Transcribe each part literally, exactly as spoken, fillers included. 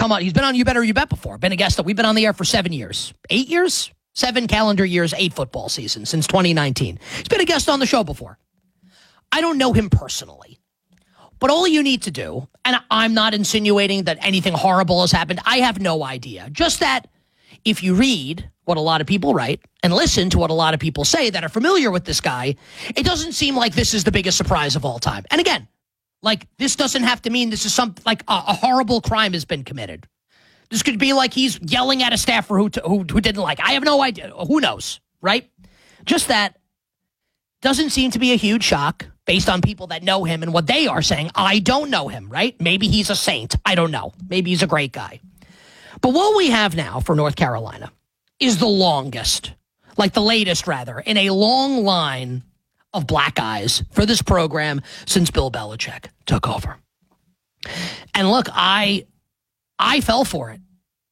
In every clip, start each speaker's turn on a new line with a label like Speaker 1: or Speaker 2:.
Speaker 1: come on. He's been on You Better You Bet before. Been a guest that we've been on the air for seven years. Eight years? Seven calendar years, eight football seasons since twenty nineteen. He's been a guest on the show before. I don't know him personally. But all you need to do, and I'm not insinuating that anything horrible has happened. I have no idea. Just that if you read what a lot of people write and listen to what a lot of people say that are familiar with this guy, it doesn't seem like this is the biggest surprise of all time. And again, like, this doesn't have to mean this is some, like, a, a horrible crime has been committed. This could be like he's yelling at a staffer who, who, who didn't like. I have no idea. Who knows, right? Just that doesn't seem to be a huge shock based on people that know him and what they are saying. I don't know him, right? Maybe he's a saint. I don't know. Maybe he's a great guy. But what we have now for North Carolina is the longest, like the latest, rather, in a long line of black eyes for this program since Bill Belichick took over. And look, I I fell for it.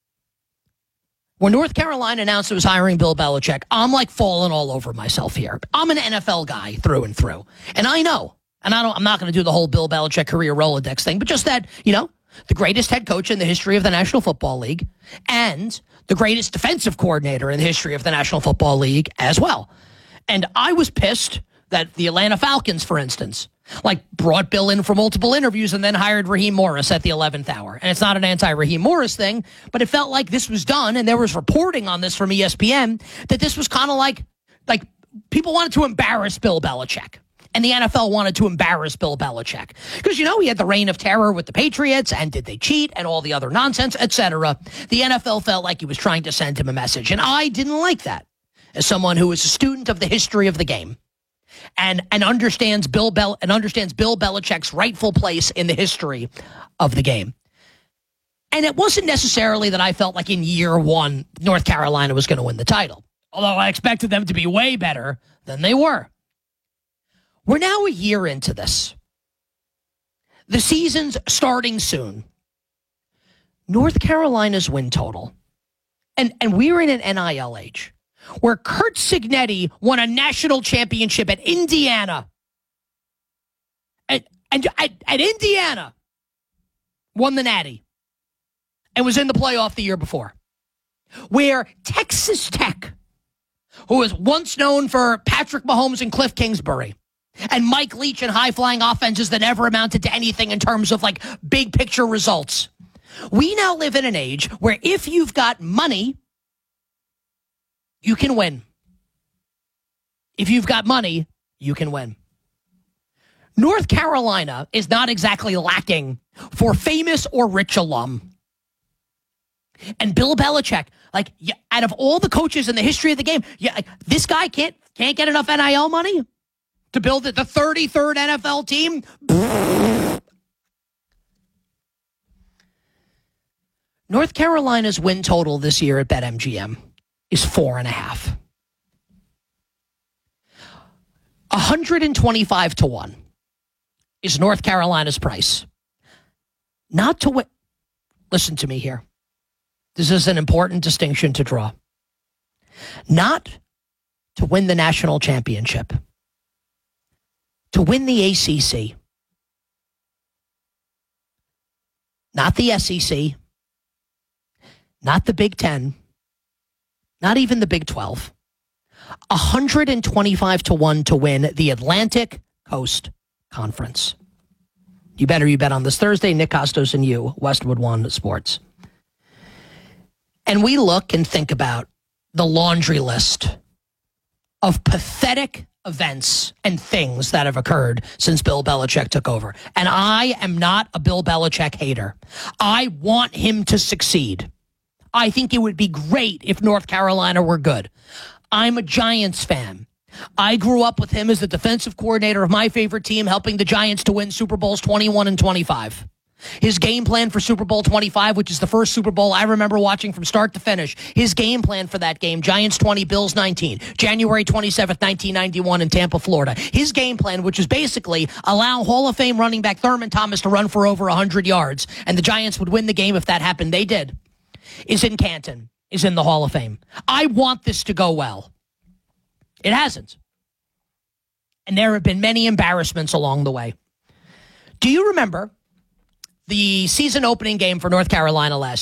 Speaker 1: When North Carolina announced it was hiring Bill Belichick, I'm like falling all over myself here. I'm an N F L guy through and through. And I know, and I don't, I'm not going to do the whole Bill Belichick career Rolodex thing, but just that, you know, the greatest head coach in the history of the National Football League and the greatest defensive coordinator in the history of the National Football League as well. And I was pissed that the Atlanta Falcons, for instance, like brought Bill in for multiple interviews and then hired Raheem Morris at the eleventh hour. And it's not an anti-Raheem Morris thing, but it felt like this was done, and there was reporting on this from E S P N, that this was kind of like, like people wanted to embarrass Bill Belichick. And the N F L wanted to embarrass Bill Belichick. Because, you know, he had the reign of terror with the Patriots, and did they cheat, and all the other nonsense, et cetera. The N F L felt like he was trying to send him a message, and I didn't like that. As someone who is a student of the history of the game, and and understands Bill Bel and understands Bill Belichick's rightful place in the history of the game. And it wasn't necessarily that I felt like in year one, North Carolina was going to win the title, although I expected them to be way better than they were. We're now a year into this. The season's starting soon. North Carolina's win total, and, and we're in an N I L age, where Curt Cignetti won a national championship at Indiana. At, and at, at Indiana, won the Natty, and was in the playoff the year before. Where Texas Tech, who was once known for Patrick Mahomes and Cliff Kingsbury, and Mike Leach and high-flying offenses that never amounted to anything in terms of, like, big-picture results. We now live in an age where if you've got money, you can win. If you've got money, you can win. North Carolina is not exactly lacking for famous or rich alum. And Bill Belichick, like, out of all the coaches in the history of the game, yeah, like, this guy can't can't get enough N I L money to build it, the thirty-third N F L team. North Carolina's win total this year at BetMGM is four and a half. one hundred twenty-five to one is North Carolina's price. Not to win. Listen to me here. This is an important distinction to draw. Not to win the national championship. To win the A C C. Not the S E C. Not the Big Ten. Not even the Big twelve. one hundred twenty-five to one to win the Atlantic Coast Conference. You better you bet on this Thursday. Nick Costos and you, Westwood One Sports. And we look and think about the laundry list of pathetic events and things that have occurred since Bill Belichick took over. And I am not a Bill Belichick hater. I want him to succeed. I think it would be great if North Carolina were good. I'm a Giants fan. I grew up with him as the defensive coordinator of my favorite team, helping the Giants to win Super Bowls twenty-one and twenty-five. His game plan for Super Bowl twenty-five, which is the first Super Bowl I remember watching from start to finish, his game plan for that game, Giants twenty, Bills nineteen, January twenty-seventh, nineteen ninety-one in Tampa, Florida. His game plan, which is basically allow Hall of Fame running back Thurman Thomas to run for over one hundred yards, and the Giants would win the game if that happened. They did. Is in Canton, is in the Hall of Fame. I want this to go well. It hasn't. And there have been many embarrassments along the way. Do you remember the season opening game for North Carolina last